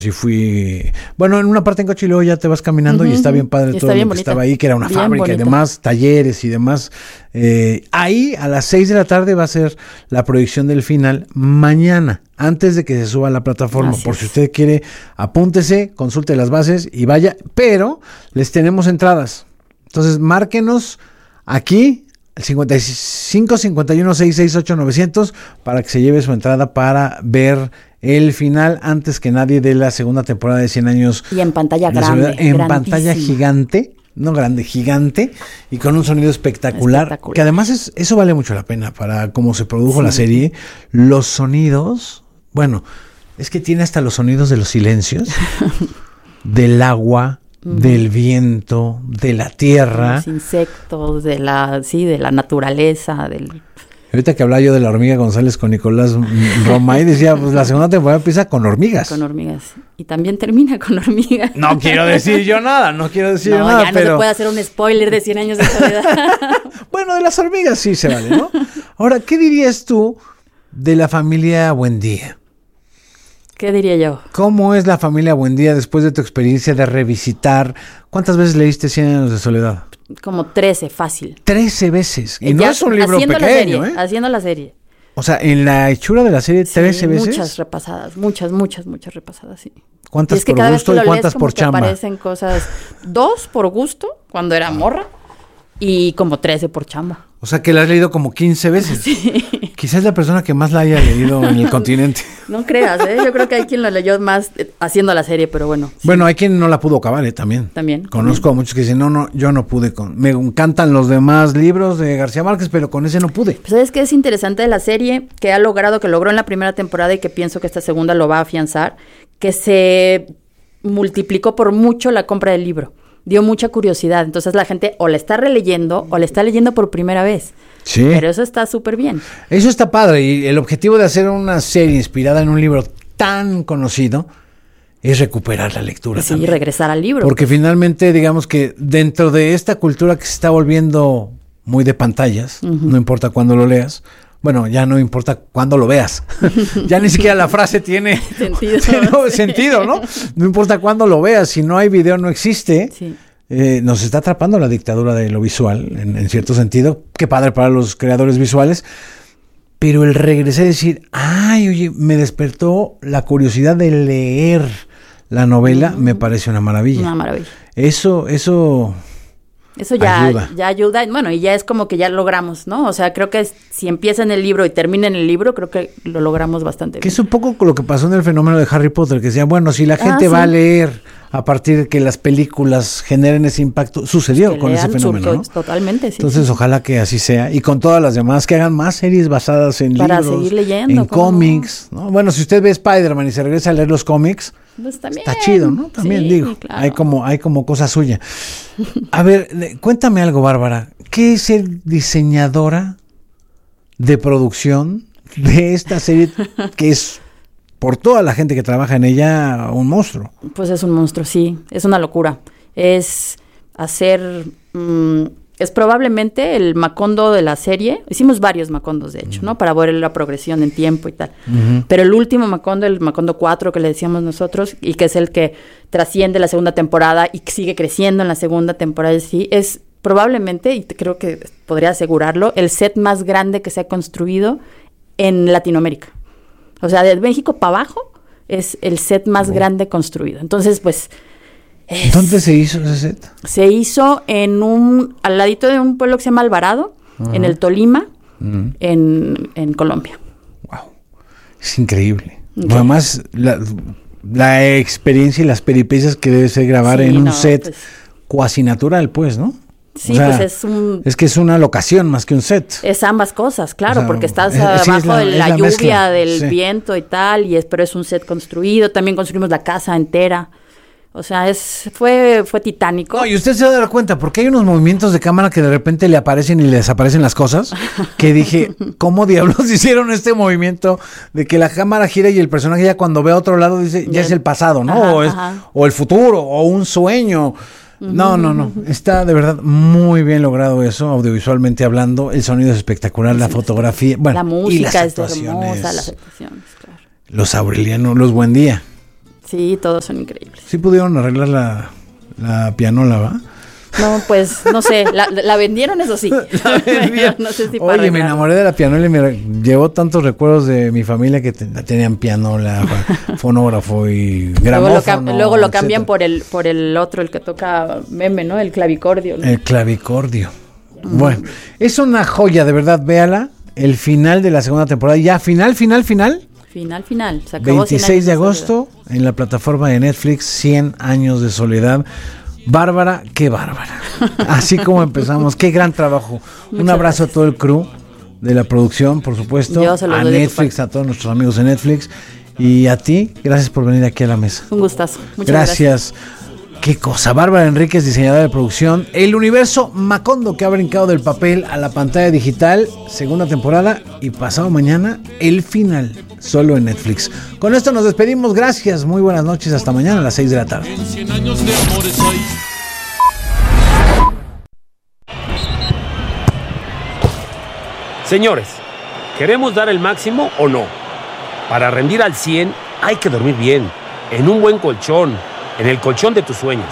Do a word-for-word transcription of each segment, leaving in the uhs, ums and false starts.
Sí fui, bueno, en una parte en coche y luego ya te vas caminando, uh-huh, y está bien padre todo lo que estaba ahí, que era una bien fábrica bonita. Y demás, talleres y demás. Eh, ahí a las seis de la tarde va a ser la proyección del final mañana, antes de que se suba a la plataforma. Así Por es. Si usted quiere, apúntese, consulte las bases y vaya, pero les tenemos entradas. Entonces, márquenos aquí el cincuenta y cinco, cincuenta y uno, sesenta y seis, ocho, novecientos para que se lleve su entrada para ver el final antes que nadie de la segunda temporada de cien años. Y en pantalla grande. En pantalla gigante, no grande, gigante, y con un sonido espectacular, espectacular. Que además es, eso vale mucho la pena para cómo se produjo sí. la serie. Los sonidos, bueno, es que tiene hasta los sonidos de los silencios, del agua, uh-huh. del viento, de la tierra. Los insectos, de la, sí, de la naturaleza, del... Ahorita que hablaba yo de la hormiga González con Nicolás Romay, decía, pues la segunda temporada empieza con hormigas. Con hormigas. Y también termina con hormigas. No quiero decir yo nada, no quiero decir no, nada, ya pero... no se puede hacer un spoiler de cien años de soledad. Bueno, de las hormigas sí se vale, ¿no? Ahora, ¿qué dirías tú de la familia Buendía? ¿Qué diría yo? ¿Cómo es la familia Buendía después de tu experiencia de revisitar? ¿Cuántas veces leíste cien años de soledad? Como trece, fácil. trece veces. Y ya, no es un libro haciendo pequeño, la serie, ¿eh? Haciendo la serie. O sea, en la hechura de la serie, sí, trece veces. Muchas repasadas, muchas, muchas, muchas repasadas, sí. ¿Cuántas y es que por cada gusto vez que y lo cuántas lees, por chamba? Aparecen cosas, dos por gusto, cuando era morra, y como trece por chamba. O sea, que la has leído como quince veces. Sí. Quizás es la persona que más la haya leído en el continente. No creas, ¿eh? Yo creo que hay quien la leyó más eh, haciendo la serie, pero bueno. Sí. Bueno, hay quien no la pudo acabar, ¿eh? También. También. Conozco también. a muchos que dicen, no, no, yo no pude. Con... Me encantan los demás libros de García Márquez, pero con ese no pude. Pues ¿sabes qué es interesante de la serie? Que ha logrado, que logró en la primera temporada y que pienso que esta segunda lo va a afianzar, que se multiplicó por mucho la compra del libro. Dio mucha curiosidad. Entonces la gente o la está releyendo o la está leyendo por primera vez. Sí. Pero eso está súper bien. Eso está padre. Y el objetivo de hacer una serie inspirada en un libro tan conocido es recuperar la lectura. Sí, también. regresar al libro. Porque finalmente, digamos que dentro de esta cultura que se está volviendo muy de pantallas, uh-huh. no importa cuándo lo leas, bueno, ya no importa cuándo lo veas. Ya ni siquiera la frase tiene sentido, no, sí. sentido, ¿no? No importa cuándo lo veas, si no hay video no existe. Sí. Eh, nos está atrapando la dictadura de lo visual, en, en cierto sentido. Qué padre para los creadores visuales. Pero el regresar y decir, ay, oye, me despertó la curiosidad de leer la novela, mm. me parece una maravilla. Una maravilla. Eso, eso... Eso ya ayuda. ya ayuda, bueno, y ya es como que ya logramos, ¿no? O sea, creo que si empieza en el libro y termina en el libro, creo que lo logramos bastante bien. Que es un poco lo que pasó en el fenómeno de Harry Potter, que decía, bueno, si la gente ah, va sí. a leer a partir de que las películas generen ese impacto, sucedió pues con ese fenómeno, ¿no? Totalmente, sí. Entonces, sí. ojalá que así sea, y con todas las demás, que hagan más series basadas en Para libros, seguir leyendo, en cómics, no? ¿no? Bueno, si usted ve Spider-Man y se regresa a leer los cómics, pues también, está chido, ¿no? También sí, digo, claro. hay como hay como cosa suya. A ver, cuéntame algo, Bárbara. ¿Qué es ser diseñadora de producción de esta serie que es, por toda la gente que trabaja en ella, un monstruo? Pues es un monstruo, sí. Es una locura. Es hacer... Mmm, es probablemente el Macondo de la serie. Hicimos varios Macondos, de hecho, uh-huh. ¿no? Para ver la progresión en tiempo y tal. Uh-huh. Pero el último Macondo, el Macondo cuatro que le decíamos nosotros, y que es el que trasciende la segunda temporada y sigue creciendo en la segunda temporada, sí, es probablemente, y creo que podría asegurarlo, el set más grande que se ha construido en Latinoamérica. O sea, de México para abajo es el set más uh-huh. grande construido. Entonces, pues... Es, ¿Dónde se hizo ese set? Se hizo en un, al ladito de un pueblo que se llama Alvarado, uh-huh. en el Tolima, uh-huh. en, en Colombia. Wow, es increíble. Okay. Además, la, la experiencia y las peripecias que debe ser grabar sí, en un no, set pues, cuasi natural, pues, ¿no? Sí, o sea, pues es un... Es que es una locación más que un set. Es ambas cosas, claro, o sea, porque estás es, abajo sí, es la, de la, la lluvia, mezcla, del sí. viento y tal, y es, pero es un set construido. También construimos la casa entera. O sea, es fue fue titánico. No, y usted se va a dar cuenta, porque hay unos movimientos de cámara que de repente le aparecen y le desaparecen las cosas, que dije, ¿cómo diablos hicieron este movimiento de que la cámara gira y el personaje ya cuando ve a otro lado dice, ya, ya es el pasado, ¿no? Ajá, o, es, o el futuro, o un sueño. Uh-huh. No, no, no. Está de verdad muy bien logrado eso, audiovisualmente hablando. El sonido es espectacular, sí, la fotografía, bueno, la música y las es actuaciones, hermosa, las actuaciones, claro. Los Aureliano, los Buendía. Sí, todos son increíbles. Sí pudieron arreglar la, la pianola, ¿va? No, pues, no sé, la, la vendieron, eso sí. La vendieron. No sé si para Oye, me enamoré de la pianola y me llevó tantos recuerdos de mi familia que te, tenían pianola, fonógrafo y gramófono. Luego lo, luego lo cambian por el por el otro, el que toca meme, ¿no? El clavicordio. ¿no? El clavicordio. Mm. Bueno, es una joya, de verdad, véala. El final de la segunda temporada, ya final, final, final. Final, final. Se acabó veintiséis de agosto de en la plataforma de Netflix, cien años de soledad. Bárbara, qué bárbara. Así como empezamos, qué gran trabajo. Muchas Un abrazo gracias. a todo el crew de la producción, por supuesto. A Netflix, a todos nuestros amigos de Netflix. Y a ti, gracias por venir aquí a la mesa. Un gustazo. Muchas gracias. gracias. Qué cosa. Bárbara Enríquez, diseñadora de producción. El universo Macondo que ha brincado del papel a la pantalla digital. Segunda temporada. Y pasado mañana, el final. Solo en Netflix. Con esto nos despedimos. Gracias. Muy buenas noches. Hasta mañana a las seis de la tarde. En cien años de amores hay... Señores, ¿queremos dar el máximo o no? Para rendir al cien hay que dormir bien. En un buen colchón. En el colchón de tus sueños.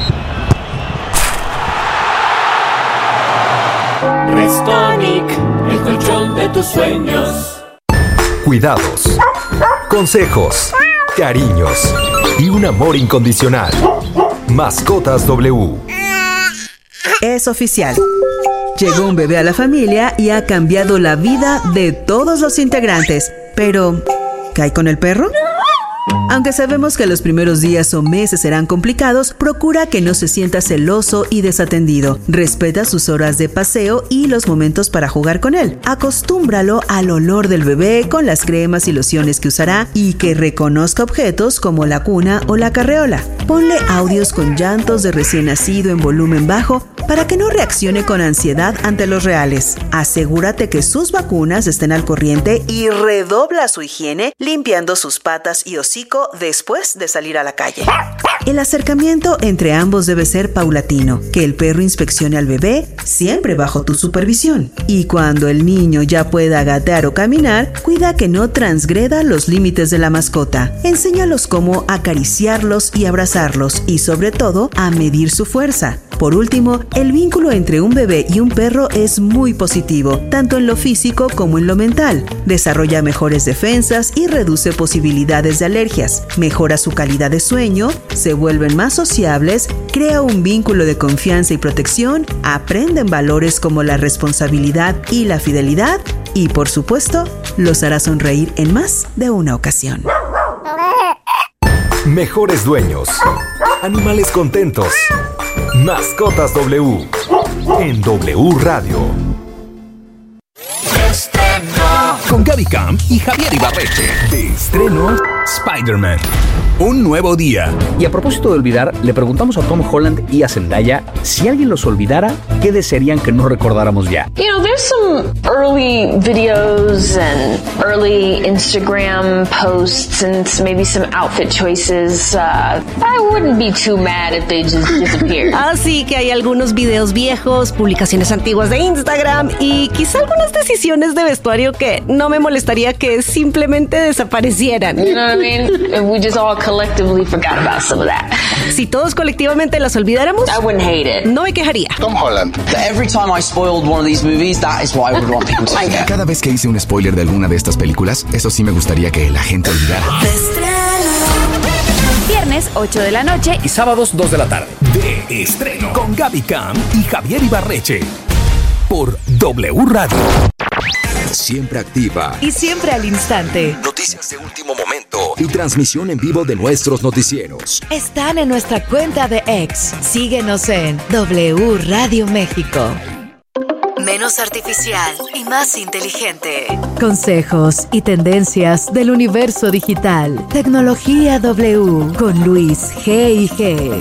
Restonic, el colchón de tus sueños. Cuidados, consejos, cariños y un amor incondicional. Mascotas W. Es oficial. Llegó un bebé a la familia y ha cambiado la vida de todos los integrantes. Pero, ¿qué hay con el perro? Aunque sabemos que los primeros días o meses serán complicados, procura que no se sienta celoso y desatendido. Respeta sus horas de paseo y los momentos para jugar con él. Acostúmbralo al olor del bebé con las cremas y lociones que usará y que reconozca objetos como la cuna o la carreola. Ponle audios con llantos de recién nacido en volumen bajo para que no reaccione con ansiedad ante los reales. Asegúrate que sus vacunas estén al corriente y redobla su higiene limpiando sus patas y hocico después de salir a la calle. El acercamiento entre ambos debe ser paulatino, que el perro inspeccione al bebé siempre bajo tu supervisión. Y cuando el niño ya pueda gatear o caminar, cuida que no transgreda los límites de la mascota. Enséñalos cómo acariciarlos y abrazarlos y sobre todo a medir su fuerza. Por último, el vínculo entre un bebé y un perro es muy positivo, tanto en lo físico como en lo mental. Desarrolla mejores defensas y reduce posibilidades de alergias. Mejora su calidad de sueño, se vuelven más sociables, crea un vínculo de confianza y protección, aprenden valores como la responsabilidad y la fidelidad y, por supuesto, los hará sonreír en más de una ocasión. Mejores dueños. Animales contentos. Mascotas W. En W Radio. Con Gaby Camp y Javier Ibarreche. De estreno, Spider-Man. Un nuevo día. Y a propósito de olvidar, le preguntamos a Tom Holland y a Zendaya si alguien los olvidara, ¿qué desearían que no recordáramos ya? You know, there's some early videos and early Instagram posts and maybe some outfit choices. Uh, I wouldn't be too mad if they just disappeared. Así que hay algunos videos viejos, publicaciones antiguas de Instagram y quizá algunas decisiones de vestuario que no me molestaría que simplemente desaparecieran. You know what I mean? If we just all collectively forgot about some of that. Si todos colectivamente las olvidáramos, I wouldn't hate it. No me quejaría. Tom Holland. Every time I spoiled one of these movies, that is what I would want people to forget. Cada vez que hice un spoiler de alguna de estas películas, eso sí me gustaría que la gente olvidara. Viernes, ocho de la noche. Y sábados, dos de la tarde. De estreno. Con Gaby Camp y Javier Ibarreche. Por W Radio. Siempre activa. Y siempre al instante. Noticias de último momento. Y transmisión en vivo de nuestros noticieros. Están en nuestra cuenta de X. Síguenos en W Radio México. Menos artificial y más inteligente. Consejos y tendencias del universo digital. Tecnología W con Luis G y G.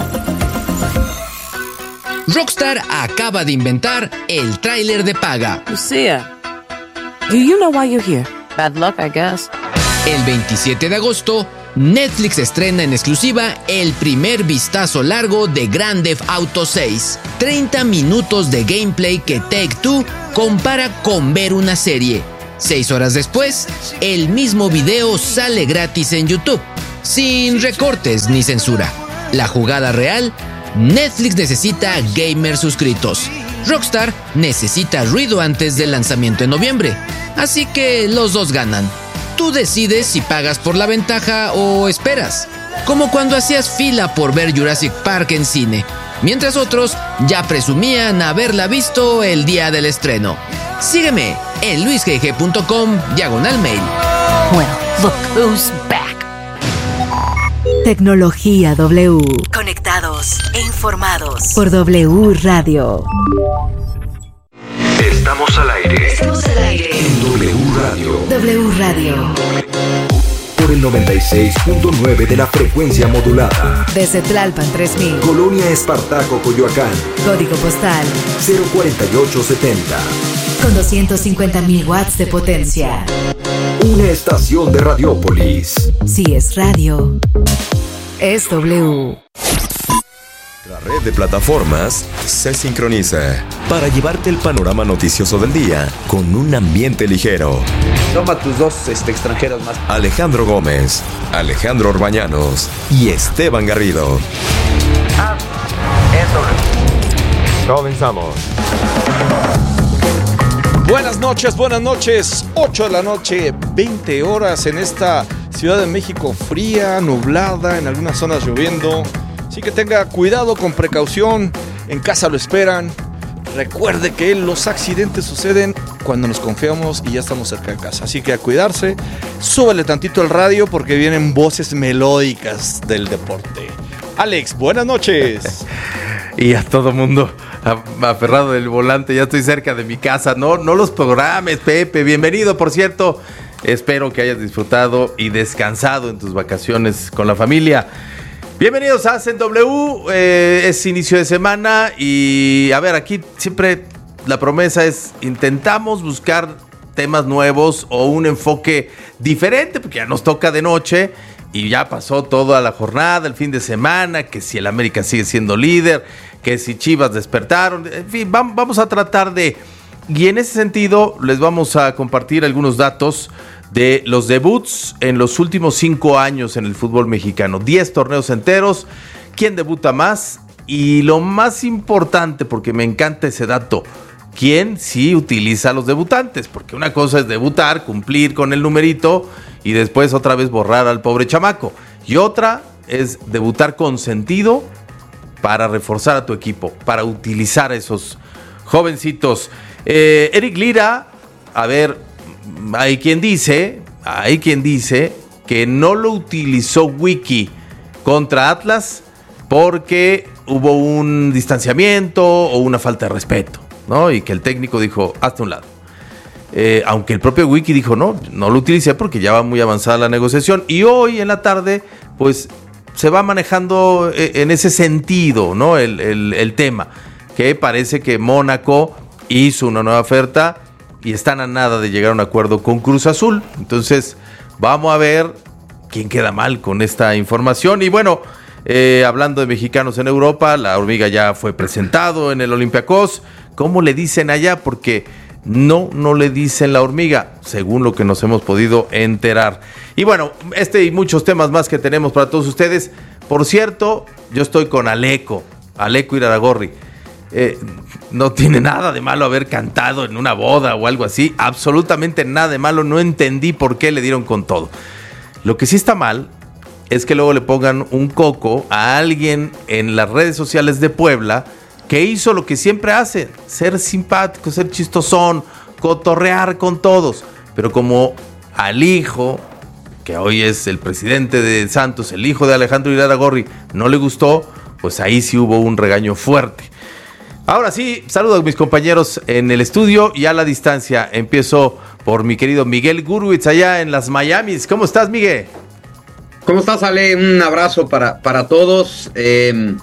Rockstar acaba de inventar el tráiler de paga. Lucia, do you know why you're here? Bad luck, I guess. El veintisiete de agosto, Netflix estrena en exclusiva el primer vistazo largo de Grand Theft Auto seis. treinta minutos de gameplay que Take-Two compara con ver una serie. Seis horas después, el mismo video sale gratis en YouTube. sin recortes ni censura. La jugada real, Netflix necesita gamers suscritos. Rockstar necesita ruido antes del lanzamiento en noviembre. Así que los dos ganan. Tú decides si pagas por la ventaja o esperas. Como cuando hacías fila por ver Jurassic Park en cine, mientras otros ya presumían haberla visto el día del estreno. Sígueme en luisgg punto com diagonal mail. Well, look who's back. Tecnología W. Conectados e informados por W Radio. Estamos al aire. Estamos al aire. En W Radio. W Radio. Por el noventa y seis punto nueve de la frecuencia modulada. Desde Tlalpan tres mil. Colonia Espartaco, Coyoacán. Código postal cero cuarenta y ocho setenta. Con doscientos cincuenta mil watts de potencia. Una estación de Radiópolis. Si es radio, es W. La red de plataformas se sincroniza para llevarte el panorama noticioso del día con un ambiente ligero. Toma tus dos este, extranjeros más. Alejandro Gómez, Alejandro Orbañanos y Esteban Garrido. Ah, eso. Comenzamos. Buenas noches, buenas noches. ocho de la noche, veinte horas en esta Ciudad de México fría, nublada, en algunas zonas lloviendo. Así que tenga cuidado, con precaución. En casa lo esperan. Recuerde que los accidentes suceden cuando nos confiamos y ya estamos cerca de casa. Así que a cuidarse. Súbele tantito el radio porque vienen voces melódicas del deporte. Alex, buenas noches. Y a todo mundo aferrado del volante, ya estoy cerca de mi casa. No, no los programes, Pepe. Bienvenido, por cierto. Espero que hayas disfrutado y descansado en tus vacaciones con la familia. Bienvenidos a Hacen W, eh, es inicio de semana y a ver, aquí siempre la promesa es intentamos buscar temas nuevos o un enfoque diferente, porque ya nos toca de noche y ya pasó toda la jornada, el fin de semana, que si el América sigue siendo líder, que si Chivas despertaron, en fin, vamos a tratar de... Y en ese sentido les vamos a compartir algunos datos de los debuts en los últimos cinco años en el fútbol mexicano. diez torneos enteros, ¿quién debuta más? Y lo más importante, porque me encanta ese dato, ¿quién sí utiliza a los debutantes? Porque una cosa es debutar, cumplir con el numerito y después otra vez borrar al pobre chamaco. Y otra es debutar con sentido para reforzar a tu equipo, para utilizar a esos jovencitos. Eh, Eric Lira, a ver... Hay quien dice, hay quien dice que no lo utilizó Wiki contra Atlas porque hubo un distanciamiento o una falta de respeto, ¿no? Y que el técnico dijo, hazte a un lado. Eh, aunque el propio Wiki dijo, no, no lo utilicé porque ya va muy avanzada la negociación. Y hoy en la tarde, pues, se va manejando en ese sentido, ¿no? El, el, el tema, que parece que Mónaco hizo una nueva oferta y están a nada de llegar a un acuerdo con Cruz Azul. Entonces, vamos a ver quién queda mal con esta información. Y bueno, eh, hablando de mexicanos en Europa, la hormiga ya fue presentado en el Olympiacos. ¿Cómo le dicen allá? Porque no, no le dicen la hormiga, según lo que nos hemos podido enterar. Y bueno, este y muchos temas más que tenemos para todos ustedes. Por cierto, yo estoy con Aleco, Aleco Iraragorri. Eh, no tiene nada de malo haber cantado en una boda o algo así, absolutamente nada de malo, no entendí por qué le dieron con todo. Lo que sí está mal es que luego le pongan un coco a alguien en las redes sociales de Puebla que hizo lo que siempre hace, ser simpático, ser chistosón, cotorrear con todos, pero como al hijo, que hoy es el presidente de Santos, el hijo de Alejandro Iraragorri, no le gustó, pues ahí sí hubo un regaño fuerte. Ahora sí, saludo a mis compañeros en el estudio y a la distancia. Empiezo por mi querido Miguel Gurwitz allá en las Miamis. ¿Cómo estás, Miguel? ¿Cómo estás, Ale? Un abrazo para, para todos. Eh,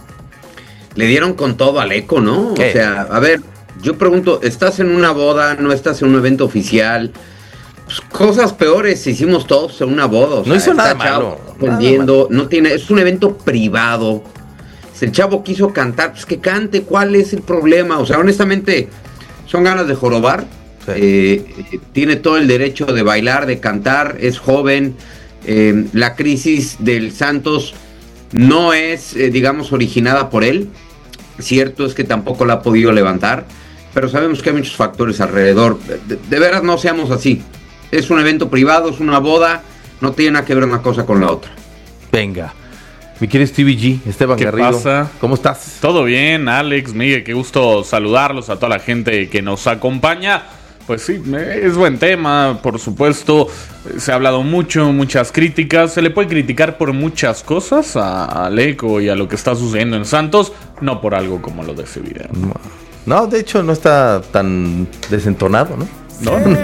le dieron con todo al Eco, ¿no? ¿Qué? O sea, a ver, yo pregunto, ¿estás en una boda? ¿No estás en un evento oficial? Pues cosas peores hicimos todos en una boda. O sea, no hizo nada malo. Vendiendo, no tiene, es un evento privado. Si el chavo quiso cantar, pues que cante, ¿cuál es el problema? O sea, honestamente, son ganas de jorobar. Sí. Eh, tiene todo el derecho de bailar, de cantar, es joven. Eh, la crisis del Santos no es, eh, digamos, originada por él. Cierto es que tampoco la ha podido levantar, pero sabemos que hay muchos factores alrededor. De, de veras, no seamos así. Es un evento privado, es una boda, no tiene nada que ver una cosa con la otra. Venga. Mi querido Stevie G, Esteban ¿Qué Garrido. pasa? ¿Cómo estás? Todo bien, Alex, Miguel, qué gusto saludarlos a toda la gente que nos acompaña. Pues sí, es buen tema, por supuesto. Se ha hablado mucho, muchas críticas. Se le puede criticar por muchas cosas a Aleco y a lo que está sucediendo en Santos, no por algo como lo de ese video. No, no de hecho no está tan desentonado, ¿no? No, no.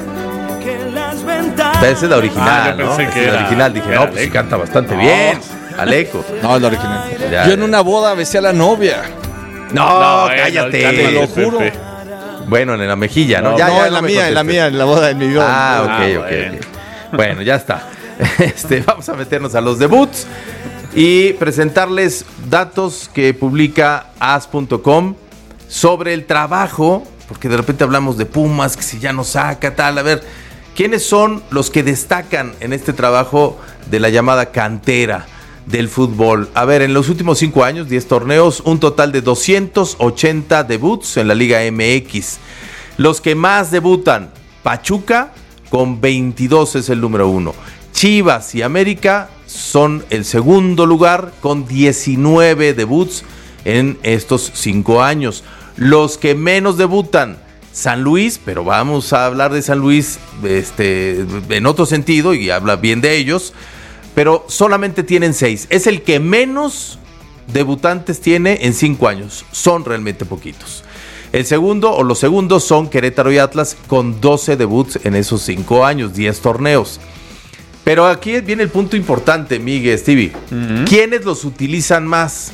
Esa es la original, ah, yo pensé ¿no? que es era, la original. Dije, no, pues canta bastante no. bien. Aleco. No, es la original. Ya, yo en una boda besé a la novia. No, no cállate. Te no, lo juro. Pepe. Bueno, en la mejilla, ¿no? No, ya, no ya, en no la mía, contesté. en la mía, en la boda de mi vida. Ah, ok, ah, ok, bueno. ok. Bueno, ya está. Este, vamos a meternos a los debuts y presentarles datos que publica as punto com sobre el trabajo, porque de repente hablamos de Pumas, que si ya no saca, tal, a ver, ¿quiénes son los que destacan en este trabajo de la llamada cantera del fútbol? A ver, en los últimos cinco años, diez torneos, un total de doscientos ochenta debuts en la Liga M X. Los que más debutan, Pachuca, con veintidós es el número uno. Chivas y América son el segundo lugar, con diecinueve debuts en estos cinco años. Los que menos debutan, San Luis, pero vamos a hablar de San Luis este, en otro sentido y habla bien de ellos, pero solamente tienen seis. Es el que menos debutantes tiene en cinco años. Son realmente poquitos. El segundo o los segundos son Querétaro y Atlas con doce debuts en esos cinco años, diez torneos. Pero aquí viene el punto importante, Miguel, Stevie. Uh-huh. ¿Quiénes los utilizan más?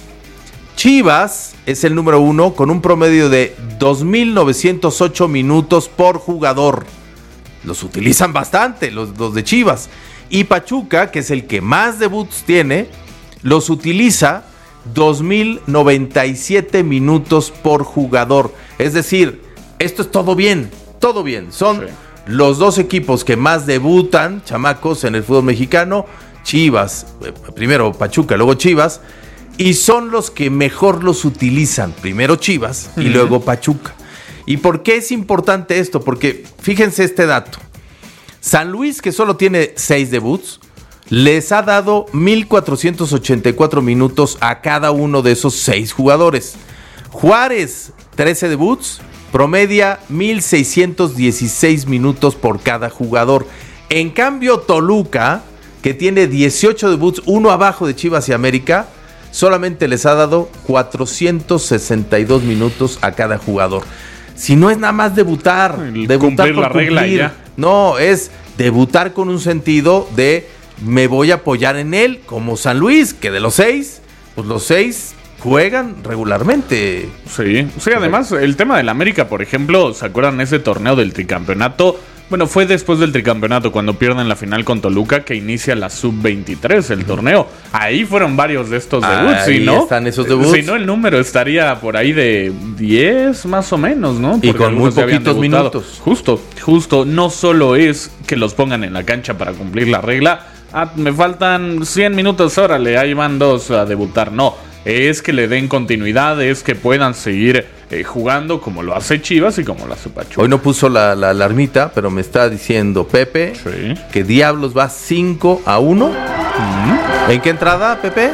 Chivas es el número uno con un promedio de dos mil novecientos ocho minutos por jugador. Los utilizan bastante los, los de Chivas. Y Pachuca, que es el que más debuts tiene, los utiliza dos mil noventa y siete minutos por jugador. Es decir, esto es todo bien, todo bien. Son sí. los dos equipos que más debutan, chamacos, en el fútbol mexicano. Chivas, primero Pachuca, luego Chivas. Y son los que mejor los utilizan. Primero Chivas y uh-huh. luego Pachuca. ¿Y por qué es importante esto? Porque fíjense este dato. San Luis, que solo tiene seis debuts, les ha dado mil cuatrocientos ochenta y cuatro minutos a cada uno de esos seis jugadores. Juárez, trece debuts, promedia mil seiscientos dieciséis minutos por cada jugador. En cambio, Toluca, que tiene dieciocho debuts, uno abajo de Chivas y América, solamente les ha dado cuatrocientos sesenta y dos minutos a cada jugador. Si no es nada más debutar, el debutar cumplir por la cumplir. regla ya. No, es debutar con un sentido de me voy a apoyar en él, como San Luis, que de los seis, pues los seis juegan regularmente. Sí, sí, además el tema del América, por ejemplo, ¿se acuerdan ese torneo del tricampeonato? Bueno, fue después del tricampeonato cuando pierden la final con Toluca, que inicia la sub veintitrés, el torneo. Ahí fueron varios de estos debuts, ahí ¿sí, no? están esos debuts. Si no, el número estaría por ahí de diez más o menos, ¿no? Porque y con muy poquitos minutos. Justo, justo. No solo es que los pongan en la cancha para cumplir la regla. Ah, me faltan cien minutos, órale, ahí van dos a debutar. No, es que le den continuidad, es que puedan seguir eh, jugando como lo hace Chivas y como lo hace Pachuca. Hoy no puso la, la alarmita, pero me está diciendo Pepe sí. que Diablos va cinco a uno. Uh-huh. ¿En qué entrada, Pepe?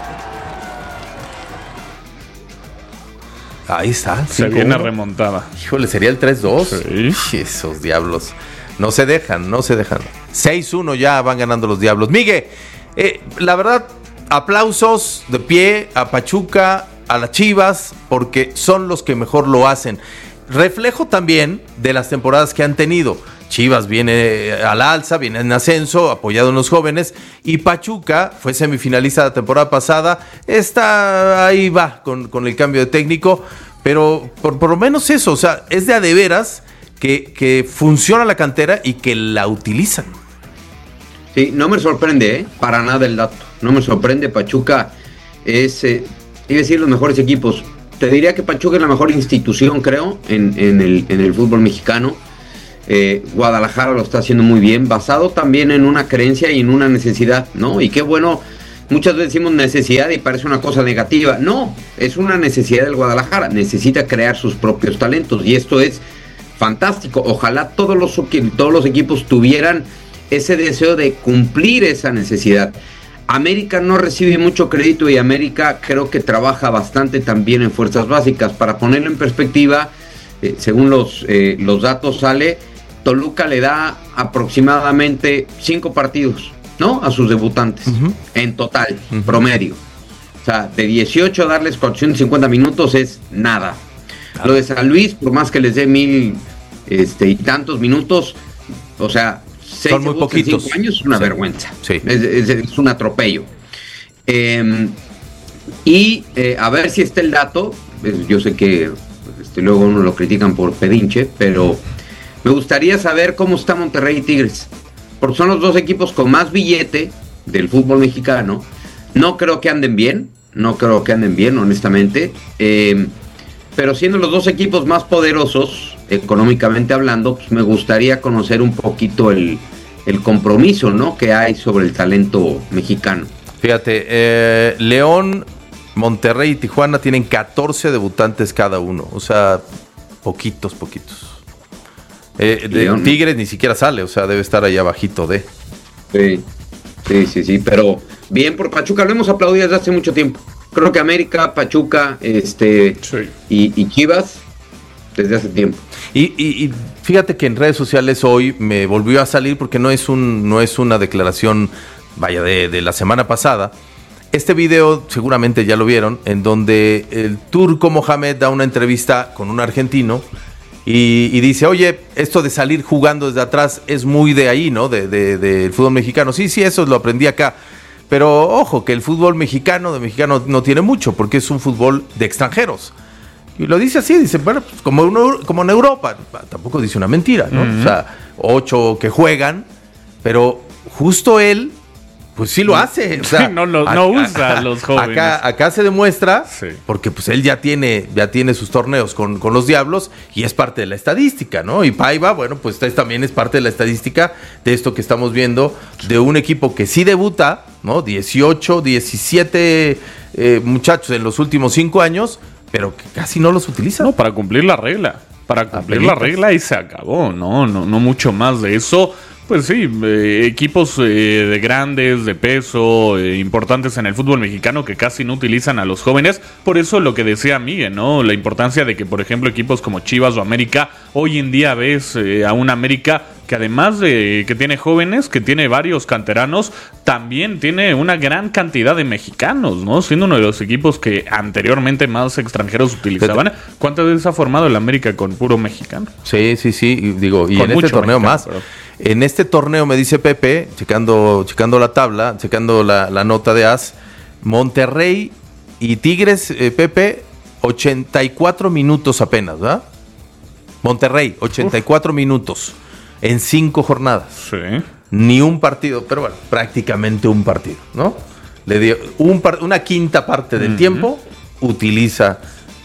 Ahí está. Se viene remontada. Híjole, sería el tres dos. Sí. Esos Diablos. No se dejan, no se dejan. seis uno ya van ganando los Diablos. Miguel, eh, la verdad, aplausos de pie a Pachuca, a las Chivas, porque son los que mejor lo hacen. Reflejo también de las temporadas que han tenido. Chivas viene al alza, viene en ascenso, apoyado en los jóvenes, y Pachuca fue semifinalista la temporada pasada, está ahí va con, con el cambio de técnico, pero por, por lo menos eso, o sea, es de a de veras que, que funciona la cantera y que la utilizan. Sí, no me sorprende, ¿eh? Para nada el dato, no me sorprende. Pachuca es, eh, iba a decir, los mejores equipos. Te diría que Pachuca es la mejor institución, creo, en, en, el, en el fútbol mexicano. Eh, Guadalajara lo está haciendo muy bien, basado también en una creencia y en una necesidad, ¿no? Y qué bueno, muchas veces decimos necesidad y parece una cosa negativa. No, es una necesidad del Guadalajara, necesita crear sus propios talentos y esto es fantástico. Ojalá todos los, todos los equipos tuvieran ese deseo de cumplir esa necesidad. América no recibe mucho crédito y América creo que trabaja bastante también en fuerzas básicas. Para ponerlo en perspectiva, eh, según los, eh, los datos sale, Toluca le da aproximadamente cinco partidos, ¿no? A sus debutantes, uh-huh. en total, uh-huh. promedio. O sea, de dieciocho a darles cuatrocientos cincuenta minutos es nada. Claro. Lo de San Luis, por más que les dé mil este, y tantos minutos, o sea, seis son muy poquitos. En cinco años es una sí. vergüenza. Sí. Es, es, es un atropello. Eh, y eh, a ver si está el dato. Yo sé que este, luego uno lo critican por pedinche, pero me gustaría saber cómo está Monterrey y Tigres, porque son los dos equipos con más billete del fútbol mexicano. No creo que anden bien, no creo que anden bien, honestamente, eh, pero siendo los dos equipos más poderosos, económicamente hablando, pues me gustaría conocer un poquito el, el compromiso, ¿no?, que hay sobre el talento mexicano. Fíjate, eh, León, Monterrey y Tijuana tienen catorce debutantes cada uno, o sea, poquitos, poquitos. Eh, de León, Tigres ni siquiera sale, o sea, debe estar ahí abajito de. Sí, sí, sí, sí, pero bien por Pachuca, lo hemos aplaudido desde hace mucho tiempo. Creo que América, Pachuca, este sí. y, y Chivas desde hace tiempo. Y, y, y fíjate que en redes sociales hoy me volvió a salir, porque no es un, no es una declaración, vaya, de, de la semana pasada. Este video seguramente ya lo vieron, en donde el turco Mohamed da una entrevista con un argentino. Y, y dice, oye, esto de salir jugando desde atrás es muy de ahí, ¿no? De, de, del fútbol mexicano. Sí, sí, eso lo aprendí acá. Pero ojo, que el fútbol mexicano, de mexicano, no tiene mucho, porque es un fútbol de extranjeros. Y lo dice así, dice, bueno, pues como, uno, como en Europa. Tampoco dice una mentira, ¿no? Uh-huh. O sea, ocho que juegan, pero justo él, pues sí lo hace. O sea, sí, no, no, acá, no usa a los jóvenes. Acá, acá se demuestra, sí. porque pues él ya tiene, ya tiene sus torneos con, con los Diablos y es parte de la estadística, ¿no? Y Paiva, bueno, pues también es parte de la estadística de esto que estamos viendo, de un equipo que sí debuta, ¿no? dieciocho, diecisiete eh, muchachos en los últimos cinco años, pero que casi no los utiliza. No, para cumplir la regla. Para cumplir la regla y se acabó, ¿no? No, no mucho más de eso. Pues sí, eh, equipos eh, de grandes, de peso, eh, importantes en el fútbol mexicano que casi no utilizan a los jóvenes. Por eso lo que decía Miguel, ¿no? La importancia de que, por ejemplo, equipos como Chivas o América, hoy en día ves eh, a un América que además de que tiene jóvenes, que tiene varios canteranos, también tiene una gran cantidad de mexicanos, ¿no? Siendo uno de los equipos que anteriormente más extranjeros utilizaban. ¿Cuántas veces ha formado el América con puro mexicano? Sí, sí, sí, y digo, y con en este torneo más. Pero... En este torneo, me dice Pepe, checando, checando la tabla, checando la, la nota de A S, Monterrey y Tigres, eh, Pepe, ochenta y cuatro minutos apenas, ¿verdad? Monterrey, ochenta y cuatro Uf. minutos en cinco jornadas. Sí. Ni un partido, pero bueno, prácticamente un partido, ¿no? Le dio un par, una quinta parte del uh-huh. tiempo, utiliza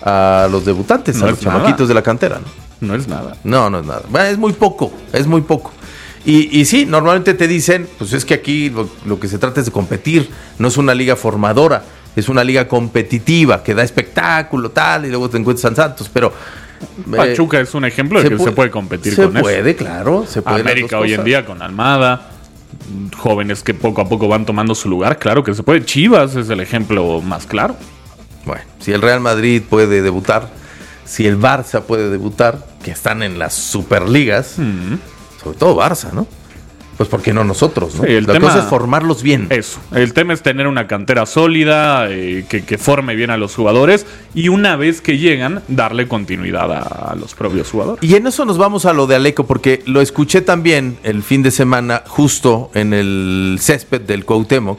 a los debutantes, no a los chamaquitos nada. de la cantera, ¿no? No es nada. No, no es nada. Bueno, es muy poco, es muy poco. Y, y sí, normalmente te dicen, pues es que aquí lo, lo que se trata es de competir, no es una liga formadora, es una liga competitiva que da espectáculo, tal, y luego te encuentras San Santos, pero... Pachuca eh, es un ejemplo de que puede, se puede competir con eso. Se puede, claro. Se puede América hoy en día con Almada, jóvenes que poco a poco van tomando su lugar, claro que se puede. Chivas es el ejemplo más claro. Bueno, si el Real Madrid puede debutar, si el Barça puede debutar, que están en las superligas... Mm-hmm. Sobre todo Barça, ¿no? Pues ¿por qué no nosotros, no? Sí, el La tema, cosa es formarlos bien. Eso. El tema es tener una cantera sólida, eh, que, que forme bien a los jugadores y una vez que llegan, darle continuidad a, a los propios jugadores. Y en eso nos vamos a lo de Aleco, porque lo escuché también el fin de semana, justo en el césped del Cuauhtémoc,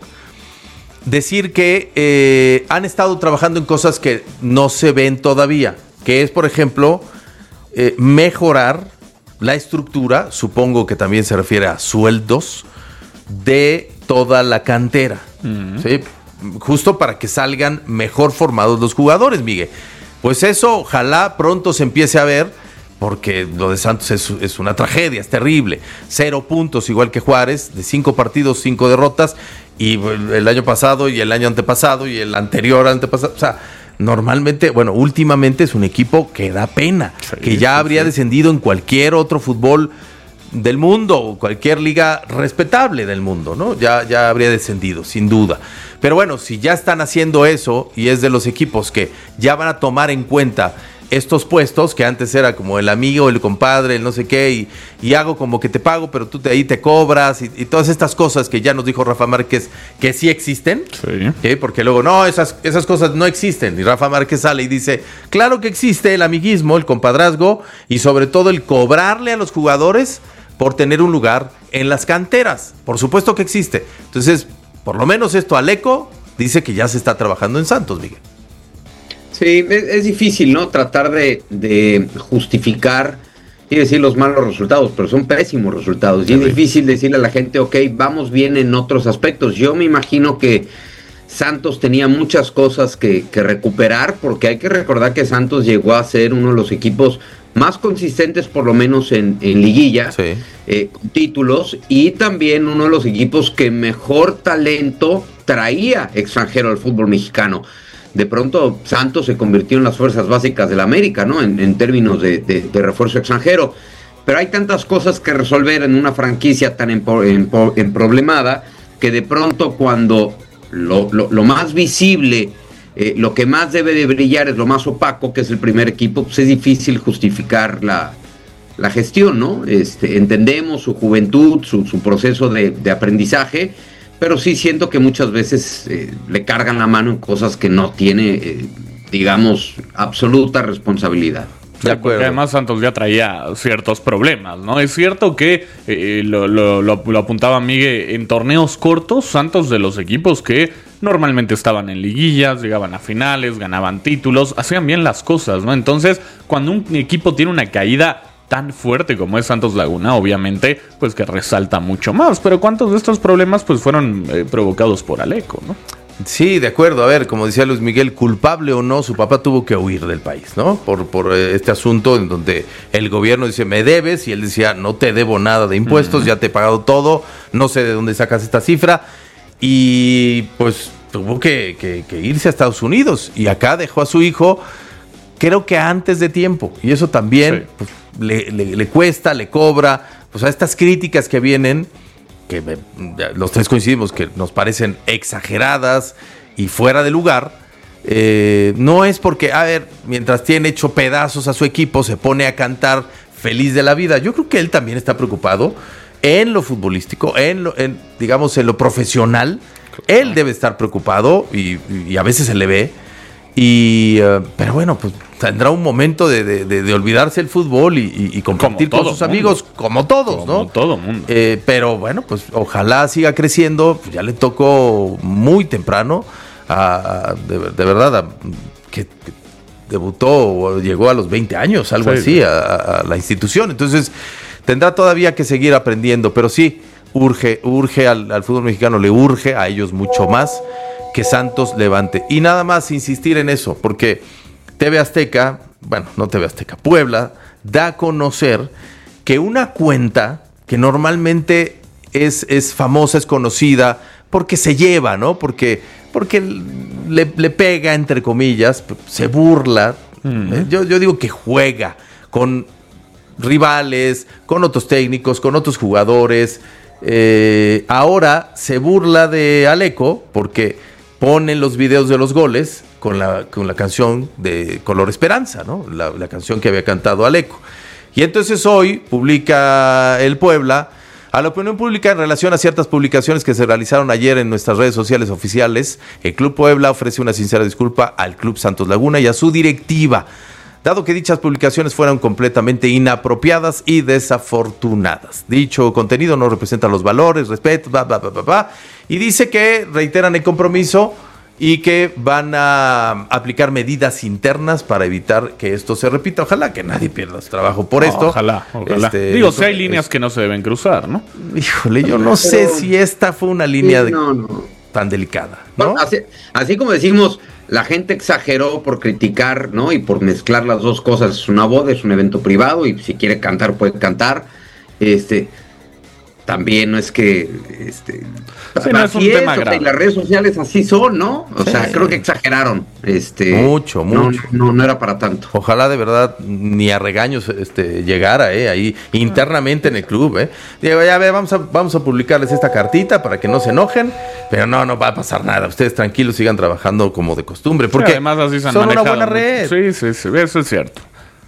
decir que eh, han estado trabajando en cosas que no se ven todavía, que es, por ejemplo, eh, mejorar la estructura, supongo que también se refiere a sueldos de toda la cantera, uh-huh. ¿sí? Justo para que salgan mejor formados los jugadores, Miguel. Pues eso ojalá pronto se empiece a ver, porque lo de Santos es, es una tragedia, es terrible. Cero puntos, igual que Juárez, de cinco partidos, cinco derrotas, y el año pasado, y el año antepasado, y el anterior antepasado, o sea, normalmente, bueno, últimamente es un equipo que da pena, sí, que ya sí, habría sí. descendido en cualquier otro fútbol del mundo, o cualquier liga respetable del mundo, ¿no? Ya, ya habría descendido, sin duda. Pero bueno, si ya están haciendo eso, y es de los equipos que ya van a tomar en cuenta estos puestos, que antes era como el amigo, el compadre, el no sé qué, y, y hago como que te pago, pero tú te, ahí te cobras, y, y todas estas cosas que ya nos dijo Rafa Márquez que sí existen, sí. ¿sí? Porque luego, no, esas, esas cosas no existen, y Rafa Márquez sale y dice, claro que existe el amiguismo, el compadrazgo, y sobre todo el cobrarle a los jugadores por tener un lugar en las canteras, por supuesto que existe. Entonces, por lo menos esto Aleco dice que ya se está trabajando en Santos, Miguel. Sí, es, es difícil, ¿no? Tratar de, de justificar y decir los malos resultados, pero son pésimos resultados. Y es difícil decirle a la gente, ok, vamos bien en otros aspectos. Yo me imagino que Santos tenía muchas cosas que, que recuperar, porque hay que recordar que Santos llegó a ser uno de los equipos más consistentes, por lo menos en, en liguilla, sí. eh, con títulos, y también uno de los equipos que mejor talento traía extranjero al fútbol mexicano. De pronto Santos se convirtió en las fuerzas básicas de la América, ¿no? En, en términos de, de, de refuerzo extranjero. Pero hay tantas cosas que resolver en una franquicia tan emproblemada, que de pronto cuando lo, lo, lo más visible, eh, lo que más debe de brillar es lo más opaco, que es el primer equipo, pues es difícil justificar la, la gestión, ¿no? Este, entendemos su juventud, su, su proceso de, de aprendizaje, pero sí siento que muchas veces eh, le cargan la mano en cosas que no tiene, eh, digamos, absoluta responsabilidad. De acuerdo. Porque además Santos ya traía ciertos problemas, ¿no? Es cierto que, eh, lo, lo, lo, lo apuntaba Miguel, en torneos cortos, Santos de los equipos que normalmente estaban en liguillas, llegaban a finales, ganaban títulos, hacían bien las cosas, ¿no? Entonces, cuando un equipo tiene una caída tan fuerte como es Santos Laguna, obviamente, pues que resalta mucho más. Pero ¿cuántos de estos problemas pues fueron eh, provocados por Aleco, no? Sí, de acuerdo. A ver, como decía Luis Miguel, culpable o no, su papá tuvo que huir del país, ¿no? Por, por este asunto en donde el gobierno dice, me debes, y él decía, no te debo nada de impuestos, uh-huh. ya te he pagado todo, no sé de dónde sacas esta cifra, y pues tuvo que, que, que irse a Estados Unidos, y acá dejó a su hijo, creo que antes de tiempo, y eso también sí. pues, le, le, le cuesta, le cobra, pues a estas críticas que vienen, que me, los tres coincidimos que nos parecen exageradas y fuera de lugar, eh, no es porque, a ver, mientras tiene hecho pedazos a su equipo, se pone a cantar feliz de la vida. Yo creo que él también está preocupado en lo futbolístico, en, lo, en digamos, en lo profesional. Él debe estar preocupado y, y a veces se le ve. Y, uh, pero bueno, pues tendrá un momento de, de, de, de olvidarse el fútbol y, y, y compartir con sus mundo. amigos, como todos, como ¿no? Como todo mundo. Eh, pero bueno, pues ojalá siga creciendo. Ya le tocó muy temprano, a, a, de, de verdad, a, que, que debutó o llegó a los veinte años, algo sí, así, sí. A, a la institución. Entonces, tendrá todavía que seguir aprendiendo, pero sí, urge, urge al, al fútbol mexicano, le urge a ellos mucho más que Santos levante. Y nada más insistir en eso, porque T V Azteca, bueno, no T V Azteca, Puebla, da a conocer que una cuenta que normalmente es, es famosa, es conocida, porque se lleva, ¿no? Porque, porque le, le pega, entre comillas, se burla. Uh-huh. Yo, yo digo que juega con rivales, con otros técnicos, con otros jugadores. Eh, ahora se burla de Aleco porque ponen los videos de los goles con la, con la canción de Color Esperanza, ¿no? La, la canción que había cantado Aleco. Y entonces hoy publica el Puebla a la opinión pública en relación a ciertas publicaciones que se realizaron ayer en nuestras redes sociales oficiales. El Club Puebla ofrece una sincera disculpa al Club Santos Laguna y a su directiva, dado que dichas publicaciones fueron completamente inapropiadas y desafortunadas. Dicho contenido no representa los valores, respeto, bla, bla, bla, bla, bla, y dice que reiteran el compromiso y que van a aplicar medidas internas para evitar que esto se repita. Ojalá que nadie pierda su trabajo por no, esto. Ojalá, ojalá. Este, Digo, si hay líneas es... que no se deben cruzar, ¿no? Híjole, yo no Pero... sé si esta fue una línea sí, no, no. tan delicada, ¿no? Bueno, así, así como decimos, la gente exageró por criticar, ¿no? Y por mezclar las dos cosas. Es una boda, es un evento privado y si quiere cantar puede cantar. Este, también no es que, este, sí, no es un es, tema o sea, grave. y las redes sociales así son, ¿no? O sí. sea, creo que exageraron. Este, mucho, mucho. No, no, no era para tanto. Ojalá de verdad ni a regaños este, llegara, ¿eh? Ahí internamente en el club, ¿eh? Digo, ya ve, vamos a, vamos a publicarles esta cartita para que no se enojen, pero no, no va a pasar nada. Ustedes tranquilos, sigan trabajando como de costumbre, porque sí, además así se han son una manejado buena red. Sí, sí, sí, eso es cierto.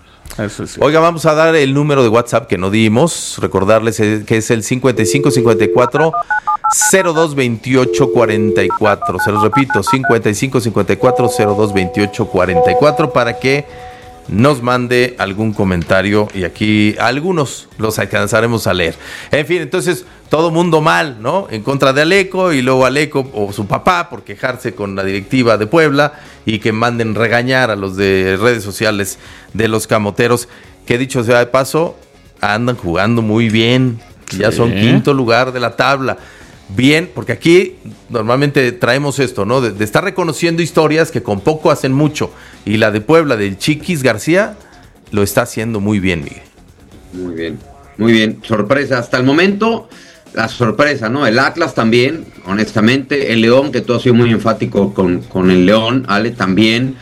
Eso es cierto. Oiga, vamos a dar el número de WhatsApp que no dimos. Recordarles que es el cincuenta y cinco cincuenta y cuatro cero dos veintiocho cuarenta y cuatro. Se los repito, cincuenta y cinco cincuenta y cuatro cero dos veintiocho cuarenta y cuatro para que nos mande algún comentario y aquí algunos los alcanzaremos a leer. En fin, entonces todo mundo mal, ¿no? En contra de Aleco y luego Aleco o su papá por quejarse con la directiva de Puebla y que manden regañar a los de redes sociales de los camoteros, que dicho sea de paso, andan jugando muy bien, sí. Ya son quinto lugar de la tabla. Bien, porque aquí normalmente traemos esto, ¿no? De, de estar reconociendo historias que con poco hacen mucho. Y la de Puebla, del Chiquis García, lo está haciendo muy bien, Miguel. Muy bien, muy bien. Sorpresa. Hasta el momento, la sorpresa, ¿no? El Atlas también, honestamente. El León, que tú has sido muy enfático con, con el León, Ale, también.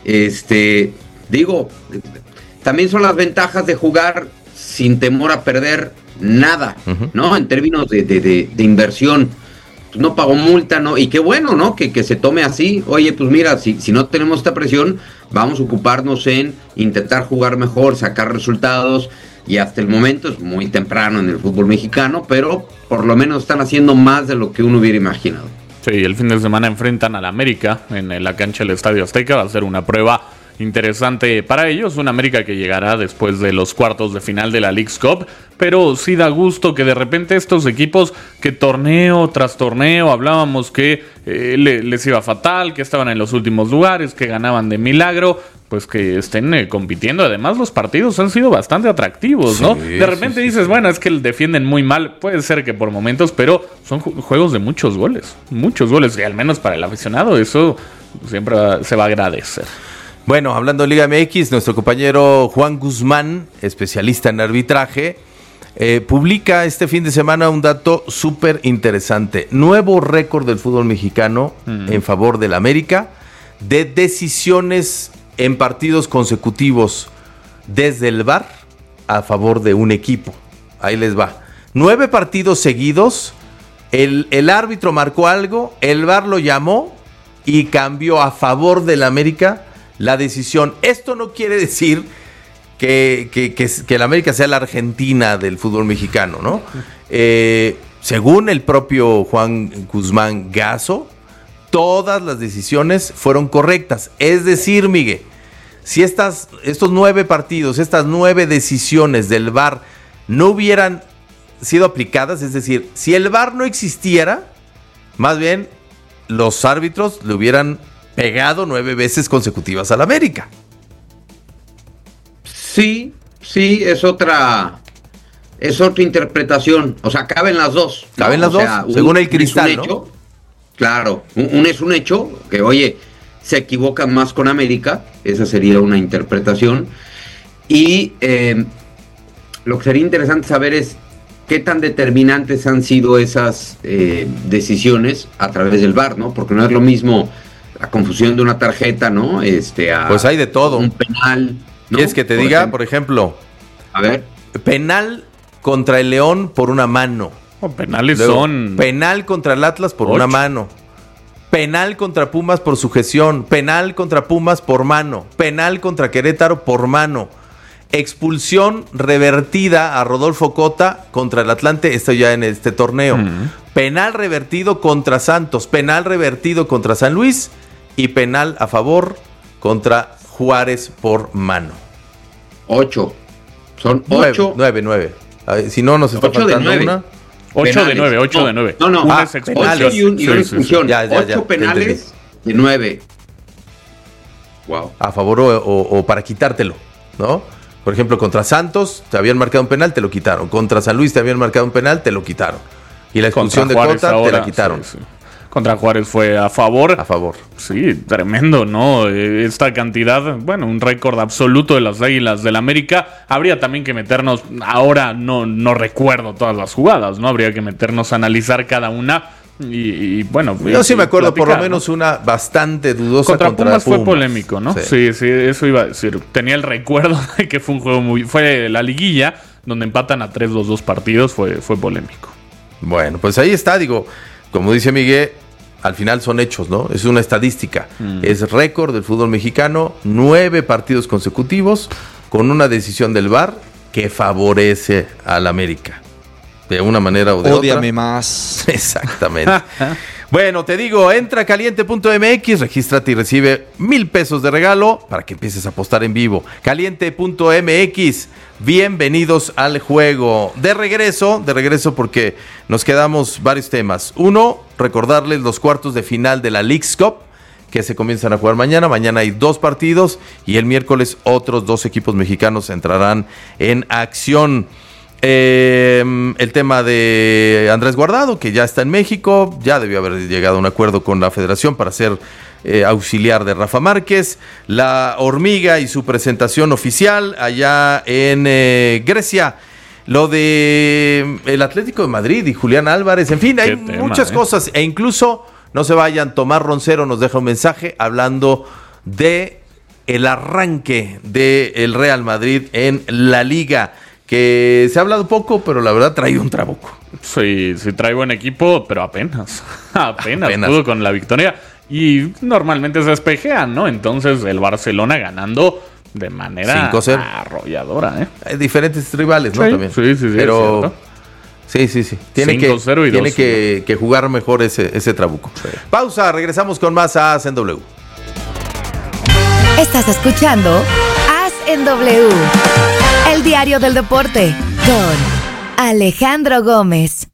Este, digo, también son las ventajas de jugar sin temor a perder nada, uh-huh. ¿no? En términos de, de, de, de inversión. No pagó multa, ¿no? Y qué bueno, ¿no? Que, que se tome así. Oye, pues mira, si, si no tenemos esta presión, vamos a ocuparnos en intentar jugar mejor, sacar resultados. Y hasta el momento es muy temprano en el fútbol mexicano, pero por lo menos están haciendo más de lo que uno hubiera imaginado. Sí, el fin de semana enfrentan al América en la cancha del Estadio Azteca. Va a ser una prueba interesante para ellos, un América que llegará después de los cuartos de final de la Leagues Cup, pero sí da gusto que de repente estos equipos que torneo tras torneo hablábamos que eh, le, les iba fatal, que estaban en los últimos lugares, que ganaban de milagro, pues que estén eh, compitiendo. Además los partidos han sido bastante atractivos, ¿no? Sí, de repente sí, dices, sí. bueno, es que defienden muy mal, puede ser que por momentos, pero son juegos de muchos goles, muchos goles, y al menos para el aficionado eso siempre va, se va a agradecer. Bueno, hablando de Liga M X, nuestro compañero Juan Guzmán, especialista en arbitraje, eh, publica este fin de semana un dato súper interesante. Nuevo récord del fútbol mexicano mm. en favor del América de decisiones en partidos consecutivos desde el V A R a favor de un equipo. Ahí les va. Nueve partidos seguidos, el, el árbitro marcó algo, el V A R lo llamó y cambió a favor del América la decisión. Esto no quiere decir que, que, que, que el América sea la Argentina del fútbol mexicano, ¿no? Eh, según el propio Juan Guzmán Gazo, todas las decisiones fueron correctas. Es decir, Miguel, si estas, estos nueve partidos, estas nueve decisiones del V A R no hubieran sido aplicadas, es decir, si el V A R no existiera, más bien los árbitros le hubieran pegado nueve veces consecutivas al América. Sí, sí, es otra es otra interpretación. O sea, caben las dos. Caben ¿no? las o dos, sea, según un, el cristal, un ¿no? hecho, claro, un, un es un hecho que, oye, se equivocan más con América. Esa sería una interpretación. Y eh, lo que sería interesante saber es qué tan determinantes han sido esas eh, decisiones a través del V A R, ¿no? Porque no es lo mismo la confusión de una tarjeta, ¿no? Este, a pues hay de todo. Un penal, ¿no? ¿Quieres que te por diga, ejemplo? por ejemplo? A ver. Penal contra el León por una mano. Oh, penales Luego, son... Penal contra el Atlas por ocho. una mano. Penal contra Pumas por sujeción. Penal contra Pumas por mano. Penal contra Querétaro por mano. Expulsión revertida a Rodolfo Cota contra el Atlante, esto ya en este torneo. Uh-huh. Penal revertido contra Santos. Penal revertido contra San Luis. Y penal a favor contra Juárez por mano. Ocho. Son nueve, ocho. Nueve, nueve. A ver, si no, nos está ocho faltando una. Ocho de nueve, ocho de nueve. No, no. Una Ah, es expulsión. Ocho y, un, y sí, una sí, expulsión. sí. Ya, ya, ocho ya, penales de nueve. Wow. A favor o, o, o para quitártelo, ¿no? Por ejemplo, contra Santos te habían marcado un penal, te lo quitaron. Contra San Luis te habían marcado un penal, te lo quitaron. Y la expulsión de Cota ahora, te la quitaron. Sí, sí. Contra Juárez fue a favor. A favor. Sí, tremendo, ¿no? Esta cantidad, bueno, un récord absoluto de las Águilas del América. Habría también que meternos, ahora no, no recuerdo todas las jugadas, ¿no? Habría que meternos a analizar cada una. Y, y bueno, yo y, sí me acuerdo platicar, por lo menos, ¿no? Una bastante dudosa contra, contra Pumas, Pumas. Fue polémico, ¿no? Sí. sí, sí, eso iba a decir. Tenía el recuerdo de que fue un juego muy... Fue la liguilla, donde empatan a tres los dos partidos, fue, fue polémico. Bueno, pues ahí está, digo, como dice Miguel, al final son hechos, ¿no? Es una estadística. Mm. Es récord del fútbol mexicano, nueve partidos consecutivos, con una decisión del V A R que favorece al América. De una manera o de Ódiame otra. más. Exactamente. Bueno, te digo, entra a caliente punto m x, regístrate y recibe mil pesos de regalo para que empieces a apostar en vivo. caliente punto m x, bienvenidos al juego. De regreso, de regreso porque nos quedamos varios temas. Uno, recordarles los cuartos de final de la Leagues Cup, que se comienzan a jugar mañana. Mañana hay dos partidos y el miércoles otros dos equipos mexicanos entrarán en acción. Eh, el tema de Andrés Guardado, que ya está en México, ya debió haber llegado a un acuerdo con la federación para ser eh, auxiliar de Rafa Márquez. La Hormiga y su presentación oficial allá en eh, Grecia. Lo de el Atlético de Madrid y Julián Álvarez, en fin, hay tema, muchas eh? cosas. E incluso, no se vayan, Tomás Roncero nos deja un mensaje hablando de el arranque del Real Madrid en la Liga, que se ha hablado poco, pero la verdad trae un trabuco. Sí, sí trae buen equipo, pero apenas, apenas, apenas pudo con la victoria. Y normalmente se espejean, ¿no? Entonces el Barcelona ganando de manera cinco cero arrolladora, ¿eh? Hay diferentes rivales, ¿no? Sí, También. sí, sí, sí. Pero sí, sí, sí. Tiene que, tiene que, que jugar mejor ese, ese trabuco. Sí. Pausa, regresamos con más A S en W. Estás escuchando A S en W. El diario del deporte con Alejandro Gómez.